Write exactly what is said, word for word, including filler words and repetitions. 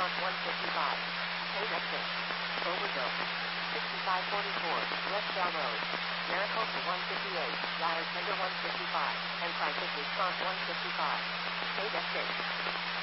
response one fifty-five. Paid exit. Overdose. sixty-five forty-four, West Shell Road. Maricopa one fifty-eight, Wire Tender one fifty-five, and Crisis Response one fifty-five. Paid exit.